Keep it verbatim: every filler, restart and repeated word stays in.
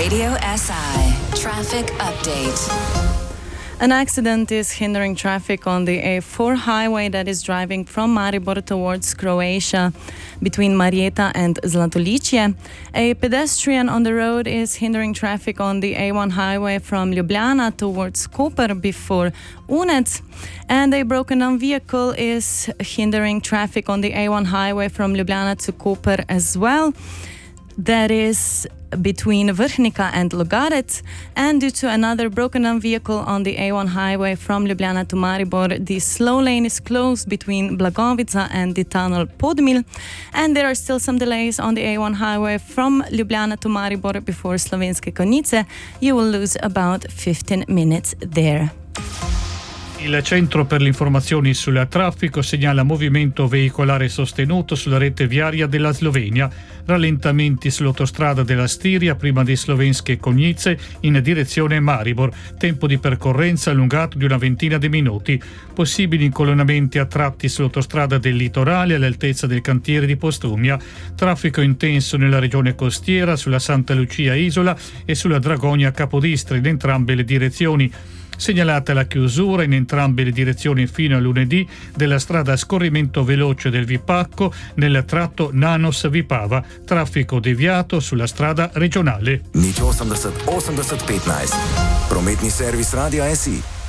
Radio S I Traffic Update. An accident is hindering traffic on the A four highway that is driving from Maribor towards Croatia between Marieta and Zlatoličje. A pedestrian on the road is hindering traffic on the A one highway from Ljubljana towards Koper before Unec. And a broken down vehicle is hindering traffic on the A one highway from Ljubljana to Koper as well. That is between Vrhnika and Logarec, and due to another broken down vehicle on the A one highway from Ljubljana to Maribor, the slow lane is closed between Blagovica and the tunnel Podmil, and there are still some delays on the A one highway from Ljubljana to Maribor before Slovenske Konjice. You will lose about fifteen minutes there. Il Centro per le informazioni sul traffico segnala movimento veicolare sostenuto sulla rete viaria della Slovenia, rallentamenti sull'autostrada della Stiria prima di Slovenske Konjice in direzione Maribor, tempo di percorrenza allungato di una ventina di minuti, possibili incolonnamenti a tratti sull'autostrada del litorale all'altezza del cantiere di Postumia, traffico intenso nella regione costiera, sulla Santa Lucia Isola e sulla Dragonia Capodistria in entrambe le direzioni. Segnalata la chiusura in entrambe le direzioni fino a lunedì della strada a scorrimento veloce del Vipacco nel tratto Nanos-Vipava, traffico deviato sulla strada regionale. Nič osemdeset osemdeset petnajst. Prometni servis Radia S I.